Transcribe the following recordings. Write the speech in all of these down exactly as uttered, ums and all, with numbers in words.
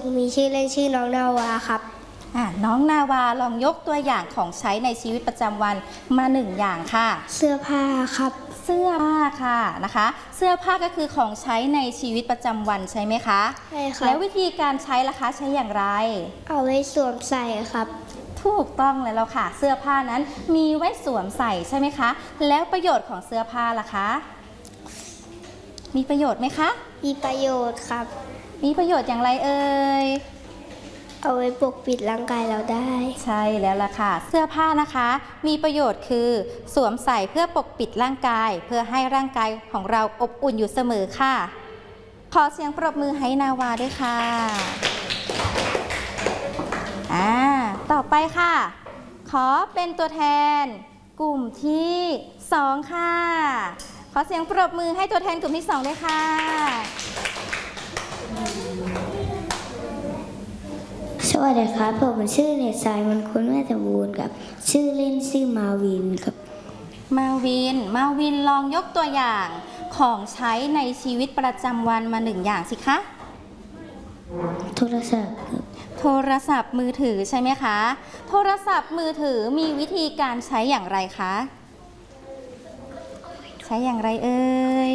มีชื่อเล่นชื่อน้องนาวาครับอ่ะน้องนาวาลองยกตัวอย่างของใช้ในชีวิตประจำวันมาหนึ่งอย่างค่ะเสื้อผ้าครับเสื้อผ้าค่ะนะคะเสื้อผ้าก็คือของใช้ในชีวิตประจำวันใช่ไหมคะใช่ครับแล้ววิธีการใช้ล่ะคะใช้อย่างไรเอาไว้สวมใส่ครับถูกต้องแล้วค่ะเสื้อผ้านั้นมีไว้สวมใส่ใช่ไหมคะแล้วประโยชน์ของเสื้อผ้าล่ะคะมีประโยชน์ไหมคะมีประโยชน์ครับมีประโยชน์อย่างไรเอ่ยเอาไว้ปกปิดร่างกายเราได้ใช่แล้วล่ะค่ะเสื้อผ้านะคะมีประโยชน์คือสวมใส่เพื่อปกปิดร่างกายเพื่อให้ร่างกายของเราอบอุ่นอยู่เสมอค่ะขอเสียงปรบมือให้นาวาด้วยค่ะอ่าต่อไปค่ะขอเป็นตัวแทนกลุ่มที่สองค่ะขอเสียงปรบมือให้ตัวแทนกลุ่มที่สองด้วยค่ะสวัสดีครับผมชื่อเนสายมันคุ้นแม่ตะบูนครับชื่อเล่นชื่อมาวินครับมาวินมาวินลองยกตัวอย่างของใช้ในชีวิตประจำวันมาหนึ่งอย่างสิคะโทรศัพท์โทรศัพท์มือถือใช่ไหมคะโทรศัพท์มือถือมีวิธีการใช้อย่างไรคะใช้อย่างไรเอ่ย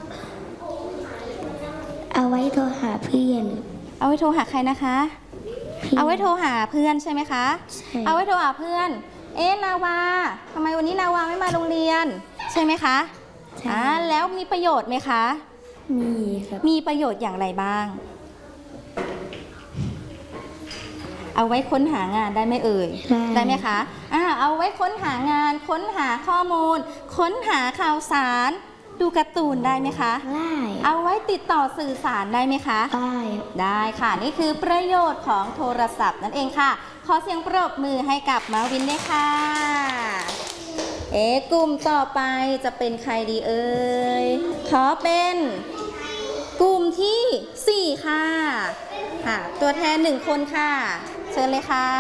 เอาไว้โทรหาเพื่อนเอาไว้โทรหาใครนะคะเอาไว้โทรหาเพื่อนใช่ไหมคะเอาไว้โทรหาเพื่อนเอ๊ะนาวาทำไมวันนี้นาวาไม่มาโรงเรียนใช่ไหมคะอ่าแล้วมีประโยชน์ไหมคะมีครับมีประโยชน์อย่างไรบ้างเอาไว้ค้นหางานได้ไหมเอ่ยได้ไหมคะอ่าเอาไว้ค้นหางานค้นหาข้อมูลค้นหาข่าวสารดูการ์ตูนได้ไหมคะได้เอาไว้ติดต่อสื่อสารได้ไหมคะได้ได้ค่ะนี่คือประโยชน์ของโทรศัพท์นั่นเองค่ะขอเสียงปรบมือให้กับมาวินด้วยค่ะเอ๊ะกลุ่มต่อไปจะเป็นใครดีเอ่ยขอเป็นกลุ่มที่สี่ค่ะค่ะตัวแทนหนึ่งคนค่ะเชิญเลยค่ะ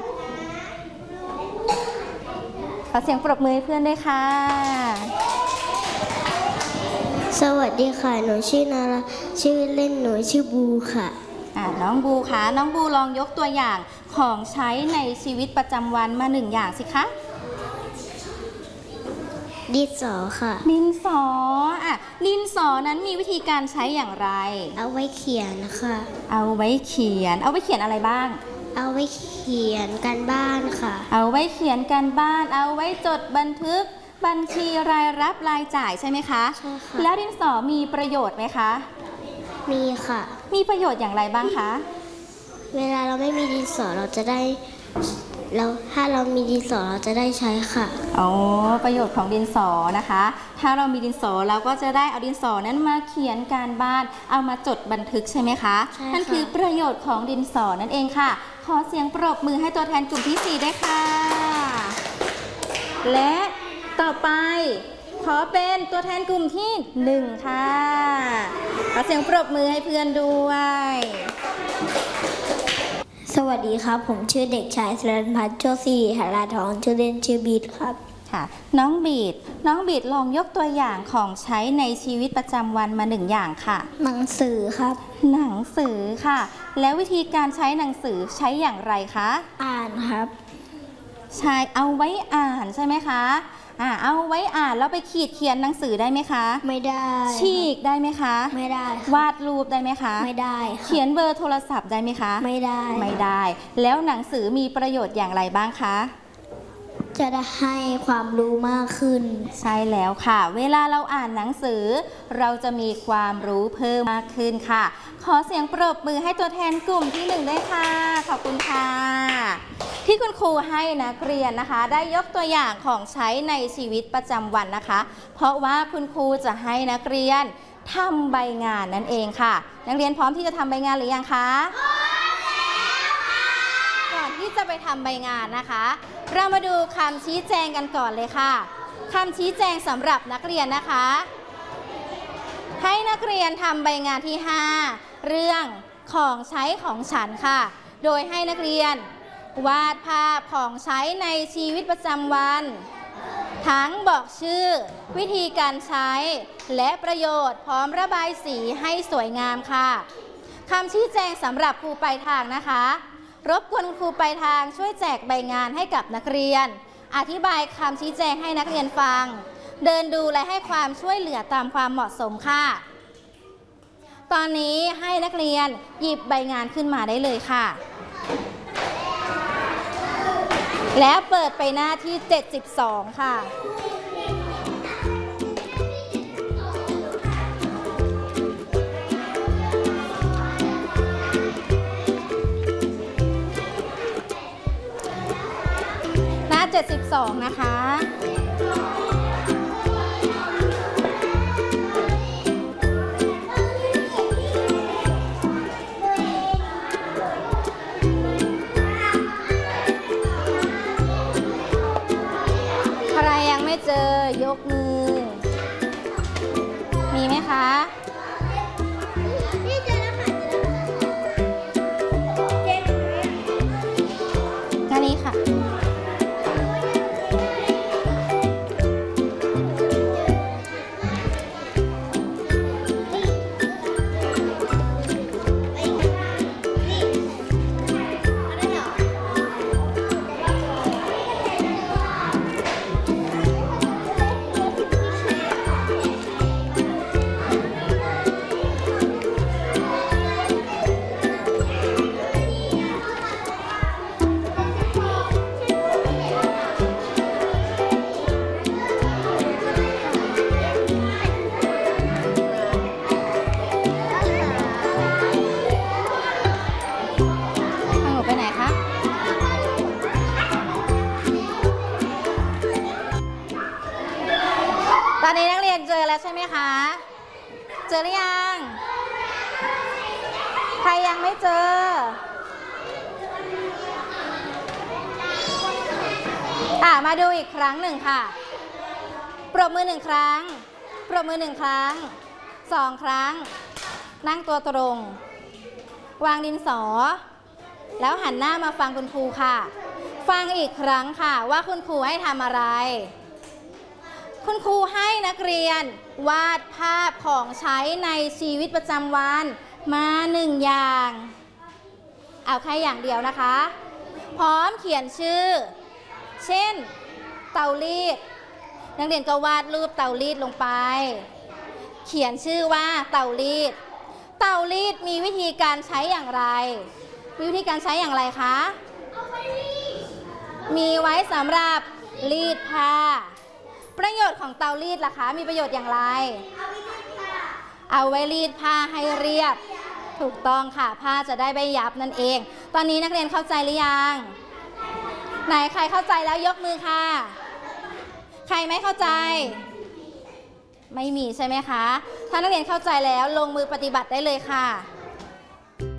ขอเสียงปรบมือให้เพื่อนด้วยค่ะสวัสดีค่ะหนูชื่อนาราชื่อเล่นหนูชื่อบูค่ะอ่าน้องบูค่ะน้องบูลองยกตัวอย่างของใช้ในชีวิตประจำวันมาหนึ่งอย่างสิคะดินสอค่ะดินสออ่ะดินสอนั้นมีวิธีการใช้อย่างไรเอาไว้เขียนค่ะเอาไว้เขียนเอาไว้เขียนอะไรบ้างเอาไว้เขียนการบ้านค่ะเอาไว้เขียนการบ้านเอาไว้จดบันทึกบัญชีรายรับรายจ่ายใช่ไหมคะใช่ค่ะแล้วดินสอมีประโยชน์ไหมคะมีค่ะมีประโยชน์อย่างไรบ้างคะเวลาเราไม่มีดินสอเราจะได้เราถ้าเรามีดินสอเราจะได้ใช้ค่ะอ๋อประโยชน์ของดินสอนะคะถ้าเรามีดินสอเราก็จะได้เอาดินสอนั้นมาเขียนการบ้านเอามาจดบันทึกใช่ไหมคะนั่นคือประโยชน์ของดินสอนั่นเองค่ะขอเสียงปรบมือให้ตัวแทนกลุ่มที่สี่ด้วยค่ะและต่อไปขอเป็นตัวแทนกลุ่มที่หนึ่งค่ะขอเสียงปรบมือให้เพื่อนด้วยสวัสดีครับผมชื่อเด็กชายสรัญพัฒน์โชติศรีหาราทองชื่อเล่นชื่อบีดครับค่ะน้องบีดน้องบีดลองยกตัวอย่างของใช้ในชีวิตประจำวันมาหนึ่งอย่างค่ะหนังสือครับหนังสือค่ะแล้ววิธีการใช้หนังสือใช้อย่างไรคะอ่านครับใช่เอาไว้อ่านใช่ไหมคะอ่าเอาไว้อ่านแล้วไปขีดเขียนหนังสือได้ไหมคะไม่ได้ฉีกได้ไหมคะไม่ได้วาดรูปได้ไหมคะไม่ได้เขียนเบอร์โทรศัพท์ได้ไหมคะไม่ได้ไม่ได้แล้วหนังสือมีประโยชน์อย่างไรบ้างคะจะได้ให้ความรู้มากขึ้นใช่แล้วค่ะเวลาเราอ่านหนังสือเราจะมีความรู้เพิ่มมากขึ้นค่ะขอเสียงปรบมือให้ตัวแทนกลุ่มที่หนึ่งด้วยค่ะขอบคุณค่ะที่คุณครูให้นักเรียนนะคะได้ยกตัวอย่างของใช้ในชีวิตประจำวันนะคะเพราะว่าคุณครูจะให้นักเรียนทำใบงานนั่นเองค่ะนักเรียนพร้อมที่จะทำใบงานหรือยังคะก่อนที่จะไปทำใบงานนะคะเรามาดูคำชี้แจงกันก่อนเลยค่ะคำชี้แจงสำหรับนักเรียนนะคะให้นักเรียนทำใบงานที่ห้าเรื่องของใช้ของฉันค่ะโดยให้นักเรียนวาดภาพของใช้ในชีวิตประจำวันทั้งบอกชื่อวิธีการใช้และประโยชน์พร้อมระบายสีให้สวยงามค่ะคำชี้แจงสำหรับครูปลายทางนะคะรบกวนครูปลายทางช่วยแจกใบงานให้กับนักเรียนอธิบายคำชี้แจงให้นักเรียนฟังเดินดูและให้ความช่วยเหลือตามความเหมาะสมค่ะตอนนี้ให้นักเรียนหยิบใบงานขึ้นมาได้เลยค่ะและเปิดไปหน้าที่เจ็ดสิบสองค่ะหน้าเจ็ดสิบสองนะคะเจอยกมือมีไหมคะนี่เจอแล้วค่ะเจ็ดท่านี้ค่ะตอนนี้นักเรียนเจอแล้วใช่ไหมคะเจอหรือยังใครยังไม่เจออ่ะมาดูอีกครั้งหนึ่งค่ะปรบมือหนึ่งครั้งปรบมือหนึ่งครั้งสองครั้งนั่งตัวตรงวางดินสอแล้วหันหน้ามาฟังคุณครูค่ะฟังอีกครั้งค่ะว่าคุณครูให้ทำอะไรคุณครูให้นักเรียนวาดภาพของใช้ในชีวิตประจำวันมาหนึ่งอย่างเอาแค่อย่างเดียวนะคะพร้อมเขียนชื่อเช่นเตารีดนักเรียนก็วาดรูปเตารีดลงไปเขียนชื่อว่าเตารีดเตารีดมีวิธีการใช้อย่างไรมีวิธีการใช้อย่างไรคะมีไว้สำหรับรีดผ้าประโยชน์ของเตารีดล่ะคะมีประโยชน์อย่างไรเอาไว้รีดผ้าให้เรียบถูกต้องค่ะผ้าจะได้ไม่ยับนั่นเองตอนนี้นักเรียนเข้าใจหรือยังไหนใครเข้าใจแล้วยกมือค่ะใครไม่เข้าใจไม่มีใช่ไหมคะถ้านักเรียนเข้าใจแล้วลงมือปฏิบัติได้เลยค่ะ